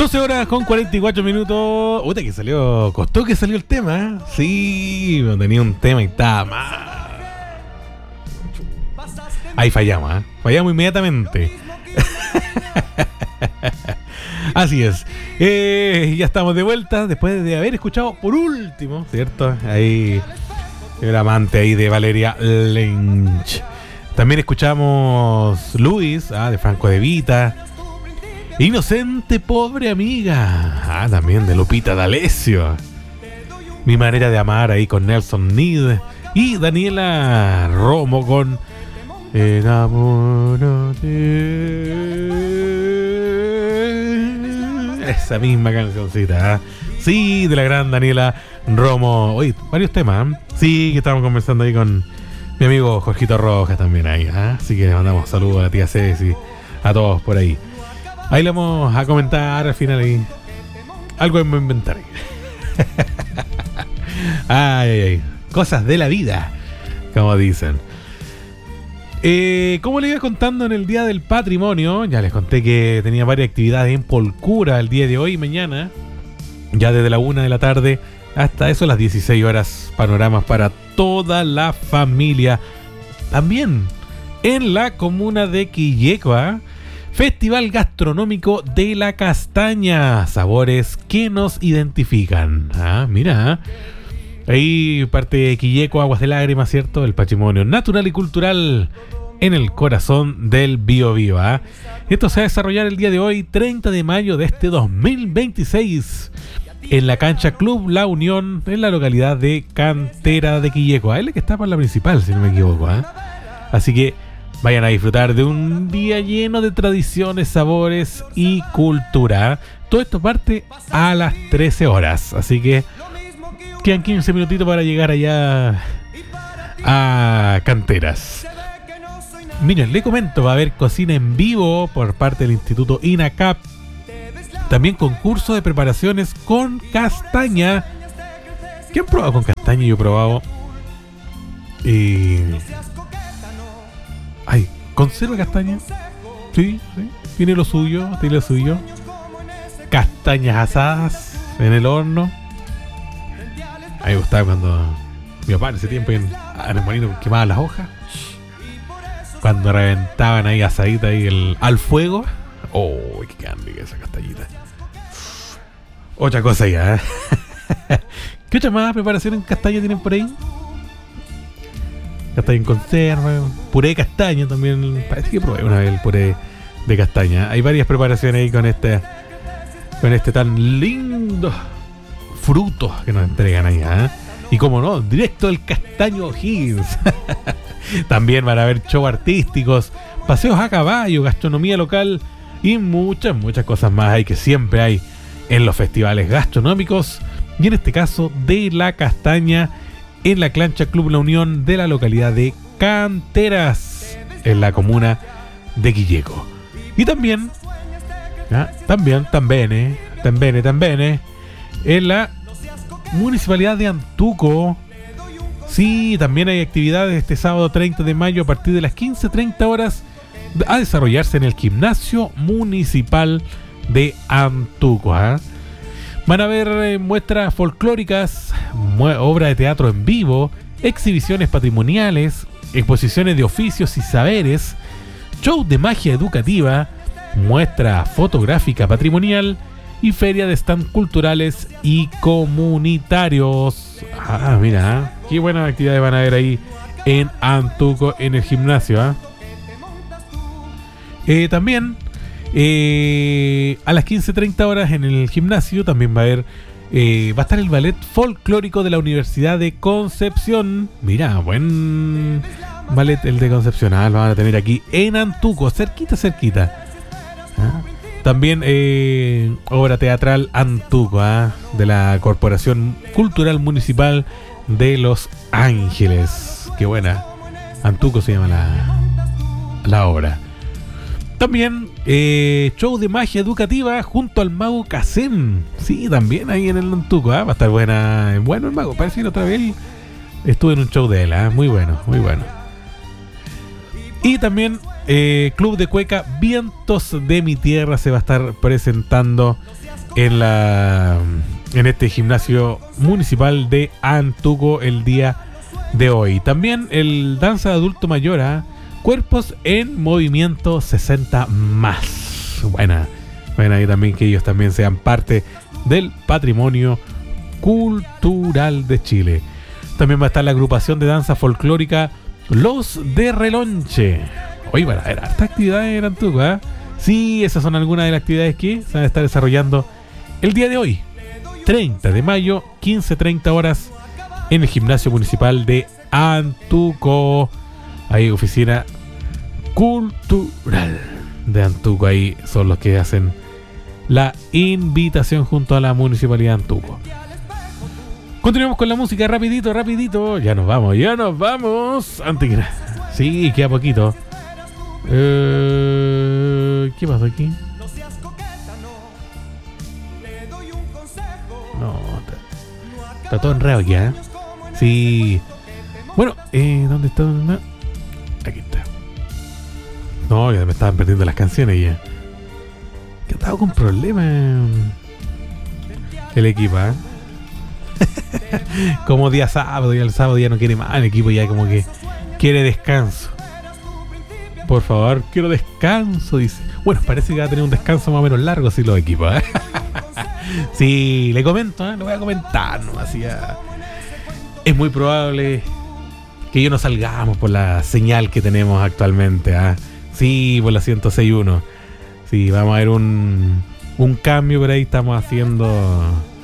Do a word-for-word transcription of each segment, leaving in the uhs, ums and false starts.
doce horas con cuarenta y cuatro minutos. Uy, que salió. Costó que salió el tema. ¿Eh? Sí, tenía un tema y estaba mal. Ahí fallamos, ¿eh? Fallamos inmediatamente. Así es. Eh, ya estamos de vuelta después de haber escuchado por último, ¿cierto? Ahí el amante ahí de Valeria Lynch. También escuchamos Luis, ah, de Franco De Vita. Inocente pobre amiga, ah, también de Lupita D'Alessio. Mi manera de amar ahí con Nelson Ned. Y Daniela Romo con Enamórate. Esa misma cancioncita, ¿eh? Sí, de la gran Daniela Romo. Oye, varios temas, ¿eh? Sí, que estamos conversando ahí con mi amigo Jorgito Rojas también ahí, ¿eh? Así que le mandamos saludos a la tía Ceci, a todos por ahí. Ahí le vamos a comentar al final ahí. Algo en inventar. Ay, ay, ay. Cosas de la vida, como dicen. Eh, como les iba contando en el Día del Patrimonio, ya les conté que tenía varias actividades en Polcura el día de hoy y mañana, ya desde la una de la tarde hasta eso las dieciséis horas, panoramas para toda la familia. También en la comuna de Quillechua, Festival Gastronómico de la Castaña, sabores que nos identifican. Ah, mira, ahí parte de Quillechua, Aguas de Lágrimas, ¿cierto? El patrimonio natural y cultural en el corazón del Biobío. ¿eh? Esto se va a desarrollar el día de hoy, treinta de mayo de este dos mil veintiséis, en la cancha Club La Unión, en la localidad de Cantera de Quillechua. Es la que está por la principal, si no me equivoco. ¿eh? Así que vayan a disfrutar de un día lleno de tradiciones, sabores y cultura. Todo esto parte a las trece horas. Así que quedan quince minutitos para llegar allá a Canteras. Miren, le comento, va a haber cocina en vivo por parte del Instituto INACAP. También concurso de preparaciones con castaña. ¿Qué han probado con castaña? Yo he probado. Eh... Ay, ¿conserva castaña? Sí, sí. Tiene lo suyo, tiene lo suyo. Castañas asadas en el horno. A mí me gustaba cuando mi papá en ese tiempo en, en el molino quemaba las hojas. Cuando reventaban ahí asadita ahí el, al fuego. Oh, qué grande esa castañita. Otra cosa ya, ¿eh? ¿Qué otra más preparación en castaña tienen por ahí? Castaña en conserva, puré de castaña también. Parece que probé una vez el puré de castaña. Hay varias preparaciones ahí con este con este tan lindo fruto que nos entregan ahí, ¿eh? Y como no, directo del Castaño O'Higgins. También van a haber shows artísticos, paseos a caballo, gastronomía local y muchas, muchas cosas más hay que siempre hay en los festivales gastronómicos. Y en este caso de la castaña en la cancha Club La Unión de la localidad de Canteras, en la comuna de Quillechua. Y también, ¿ah? también, también, eh, también, también, eh, en la municipalidad de Antuco. Sí, también hay actividades este sábado treinta de mayo a partir de las quince treinta horas a desarrollarse en el gimnasio municipal de Antuco. ¿eh? Van a haber eh, muestras folclóricas, mu- obra de teatro en vivo, exhibiciones patrimoniales, exposiciones de oficios y saberes, show de magia educativa, muestra fotográfica patrimonial y feria de stand culturales y comunitarios. Ah, mira, qué buenas actividades van a haber ahí en Antuco, en el gimnasio. ¿eh? Eh, también eh, a las quince treinta horas en el gimnasio también va a haber eh, va a estar el ballet folclórico de la Universidad de Concepción. Mira, buen ballet el de Concepción. Ah, lo van a tener aquí en Antuco, cerquita, cerquita. ¿Ah? También eh, obra teatral Antuco, ¿eh? de la Corporación Cultural Municipal de Los Ángeles. Qué buena. Antuco se llama la, la obra. También eh, show de magia educativa junto al mago Kazem. Sí, también ahí en el Antuco. ¿eh? Va a estar buena. Bueno el mago. Parece que otra vez estuve en un show de él. ¿eh? Muy bueno, muy bueno. Y también eh, Club de Cueca Vientos de mi Tierra se va a estar presentando en la en este gimnasio municipal de Antuco el día de hoy. También el danza de adulto mayor, ¿eh? Cuerpos en movimiento sesenta más. Buena, buena, y también que ellos también sean parte del patrimonio cultural de Chile. También va a estar la agrupación de danza folclórica Los de Relonche. Oye, bueno, a ver, harta actividad en Antuco, ¿eh? Sí, esas son algunas de las actividades que se van a estar desarrollando el día de hoy, treinta de mayo, quince treinta horas, en el gimnasio municipal de Antuco. Ahí, oficina cultural de Antuco. Ahí son los que hacen la invitación junto a la municipalidad de Antuco. Continuamos con la música, rapidito, rapidito. Ya nos vamos, ya nos vamos. Antes que nada. Sí, queda poquito. Eh, ¿Qué pasa aquí? No, está, está todo enredado aquí, ¿eh? Sí. Bueno, eh, ¿dónde está? No. Aquí está. No, ya me estaban perdiendo las canciones ya. Que estaba con problemas el equipo, ¿eh? Como día sábado, y el sábado ya no quiere más el equipo, ya como que quiere descanso. Por favor, quiero descanso, dice. Bueno, parece que va a tener un descanso más o menos largo así los equipos, ¿eh? Sí, le comento, ¿eh? Lo voy a comentar, ¿no? Así ya. Es muy probable que yo no salgamos por la señal que tenemos actualmente, ¿eh? Sí, por la ciento seis punto uno. Sí, vamos a ver un, un cambio por ahí. Estamos haciendo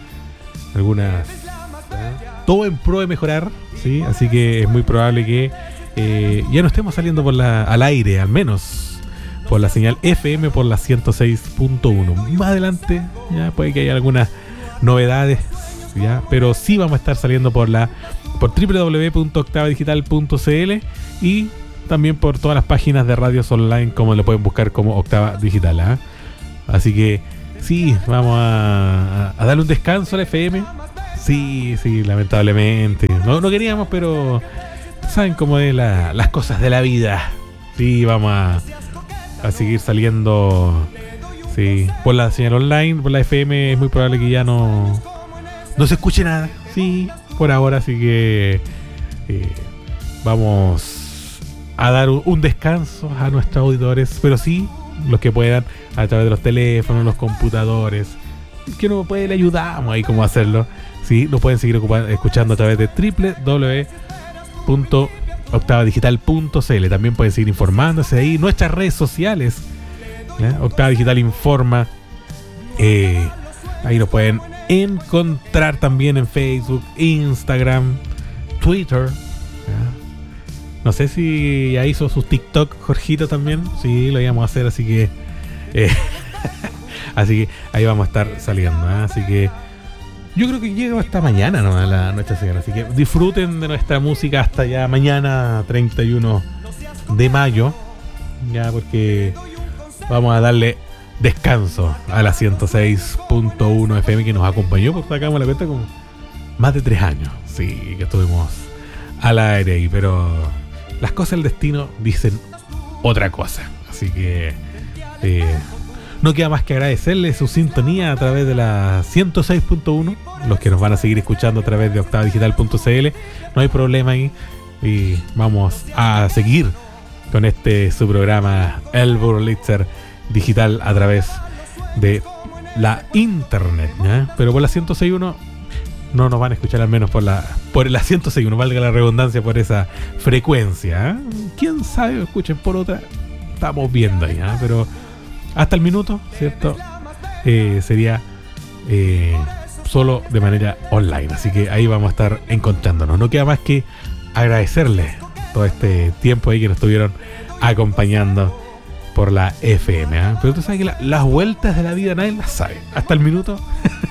algunas, ¿eh? Todo en pro de mejorar, ¿sí? Así que es muy probable que eh, ya no estemos saliendo por la, al aire, al menos por la señal F M, por la ciento seis punto uno. Más adelante ya puede que haya algunas novedades, ¿ya? Pero sí vamos a estar saliendo por la por doble u doble u doble u punto octava digital punto c l y también por todas las páginas de radios online, como lo pueden buscar como Octava Digital, ¿eh? Así que sí, vamos a, a darle un descanso a la F M. Sí, sí, lamentablemente. No, no queríamos, pero saben cómo es la, las cosas de la vida. Sí, vamos a, a seguir saliendo, sí, por la señal online, por la F M. Es muy probable que ya no, no se escuche nada. Sí, por ahora, así que eh, vamos a dar un, un descanso a nuestros auditores, pero sí, los que puedan, a través de los teléfonos, los computadores, que no puede, le ayudamos ahí cómo hacerlo. Sí, nos pueden seguir ocupando, escuchando a través de doble u doble u doble u punto octava digital punto c l. También pueden seguir informándose ahí, nuestras redes sociales, ¿eh? Octava Digital Informa. Eh, ahí nos pueden encontrar también en Facebook, Instagram, Twitter, ¿eh? No sé si ya hizo sus TikTok Jorgito también. Sí, lo íbamos a hacer, así que eh, así que ahí vamos a estar saliendo, ¿eh? Así que yo creo que llega hasta mañana, ¿no? La, nuestra señora. Así que disfruten de nuestra música hasta ya mañana, treinta y uno de mayo. Ya, porque vamos a darle descanso a la ciento seis punto uno F M, que nos acompañó, porque sacamos la cuenta, con más de tres años. Sí, que estuvimos al aire ahí, pero las cosas del destino dicen otra cosa. Así que eh, no queda más que agradecerles su sintonía a través de la ciento seis punto uno, los que nos van a seguir escuchando a través de octava digital punto c l. No hay problema ahí, y vamos a seguir con este su programa, el Burlitzer Digital, a través de la internet, ¿eh? Pero por la ciento seis punto uno no nos van a escuchar, al menos por la por la ciento seis punto uno, valga la redundancia, por esa frecuencia, ¿eh? Quién sabe, escuchen por otra, estamos viendo ahí, ¿eh? Pero hasta el minuto, ¿cierto? Eh, sería eh, solo de manera online. Así que ahí vamos a estar encontrándonos. No queda más que agradecerles todo este tiempo ahí que nos estuvieron acompañando por la F M, ¿eh? Pero tú sabes que la, las vueltas de la vida nadie las sabe. Hasta el minuto.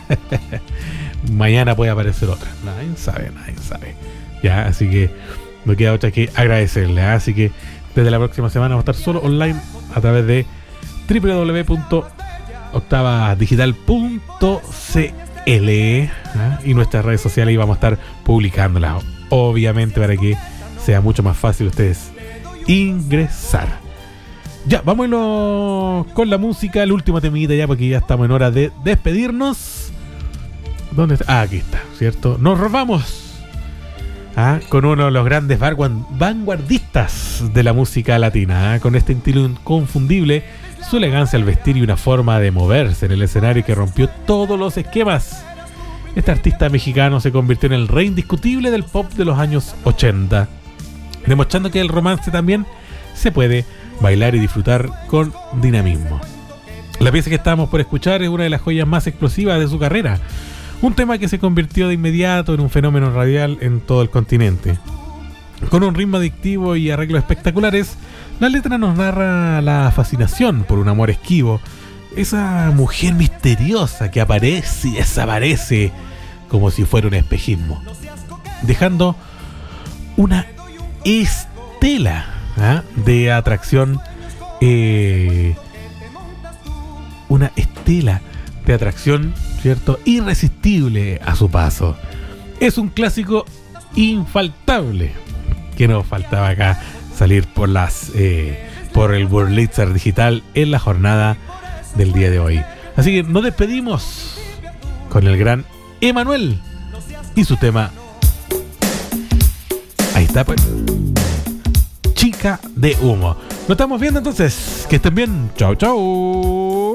Mañana puede aparecer otra. Nadie sabe, nadie sabe. Ya, así que no queda otra que agradecerles, ¿eh? Así que desde la próxima semana vamos a estar solo online a través de doble u doble u doble u punto octava digital punto c l, ¿eh? Y nuestras redes sociales, y vamos a estar publicándolas, obviamente, para que sea mucho más fácil ustedes ingresar. Ya, vámonos con la música, el último temita ya, porque ya estamos en hora de despedirnos. ¿Dónde está? Ah, aquí está, ¿cierto? Nos robamos ¿Ah? con uno de los grandes vanguardistas de la música latina, ¿ah? Con este estilo inconfundible, su elegancia al vestir y una forma de moverse en el escenario que rompió todos los esquemas. Este artista mexicano se convirtió en el rey indiscutible del pop de los años ochenta, demostrando que el romance también se puede bailar y disfrutar con dinamismo. La pieza que estábamos por escuchar es una de las joyas más explosivas de su carrera, un tema que se convirtió de inmediato en un fenómeno radial en todo el continente. Con un ritmo adictivo y arreglos espectaculares, la letra nos narra la fascinación por un amor esquivo, esa mujer misteriosa que aparece y desaparece como si fuera un espejismo, dejando una estela ¿ah? de atracción, eh, una estela de atracción, ¿cierto? Irresistible a su paso. Es un clásico infaltable que nos faltaba acá salir por las eh, por el Wurlitzer digital en la jornada del día de hoy. Así que nos despedimos con el gran Emanuel y su tema. Ahí está, pues. Chica de humo. Nos estamos viendo entonces. Que estén bien. Chau, chau.